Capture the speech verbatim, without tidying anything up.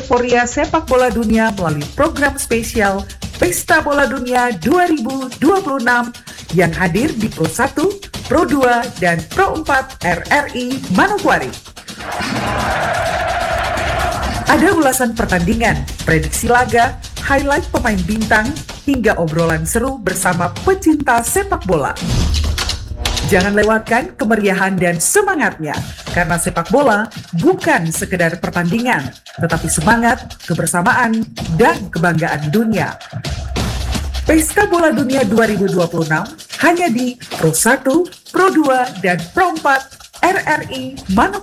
euforia sepak bola dunia melalui program spesial Pesta Bola Dunia dua ribu dua puluh enam yang hadir di Pro satu, Pro dua, dan Pro empat R R I Manokwari. Ada ulasan pertandingan, prediksi laga, highlight pemain bintang, hingga obrolan seru bersama pecinta sepak bola. Jangan lewatkan kemeriahan dan semangatnya, karena sepak bola bukan sekedar pertandingan, tetapi semangat, kebersamaan, dan kebanggaan dunia. Pesta Bola Dunia dua ribu dua puluh enam hanya di Pro satu, Pro dua, dan Pro empat R R I Manokwari.